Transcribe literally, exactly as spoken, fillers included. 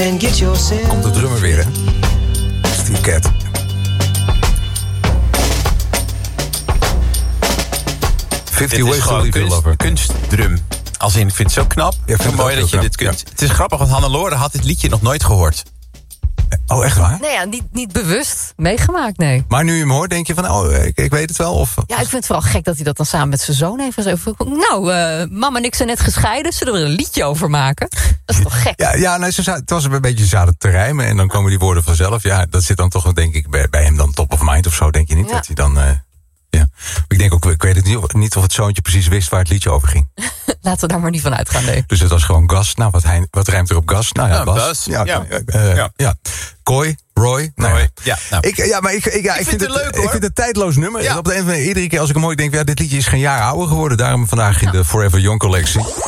and get yourself. Komt de drummer weer, hè? Steve Cat. fifty Ways to Leave Your Lover. Kunstdrum. Als in, ik vind het zo knap. Ja, zo mooi dat je knap. dit kunt. Ja. Het is grappig, want Hannelore had dit liedje nog nooit gehoord. Oh, echt waar? Nee, ja, niet, niet bewust meegemaakt, nee. Maar nu je hem hoort, denk je van, oh, ik, ik weet het wel? Of... Ja, ik vind het vooral gek dat hij dat dan samen met zijn zoon heeft gezegd. Nou, uh, mama en ik zijn net gescheiden, zullen we er een liedje over maken? Dat is toch gek? Ja, ja nee, ze, het was een beetje zaten te rijmen en dan komen die woorden vanzelf. Ja, dat zit dan toch, denk ik, bij, bij hem dan top of mind of zo, denk je niet? Ja. Dat hij dan... Uh, ja. Ik denk ook, ik weet het niet of, niet of het zoontje precies wist waar het liedje over ging. Laten we daar maar niet van uitgaan, nee. Dus het was gewoon gas. Nou, wat, hij, wat rijmt er op gas? Nou ja, Ja, Bas. Bas. Ja, Ja. uh, Ja. ja. Kooi, Roy. Nou, Roy. Ja, nou. Ik, ja, maar ik, ik, ja, ik, vind vind het het leuk, hoor. Ik vind het een tijdloos nummer. Ja. En op de een of andere iedere keer als ik hem hoor, denk ik, ja, dit liedje is geen jaar ouder geworden. Daarom vandaag in de Forever Young collectie.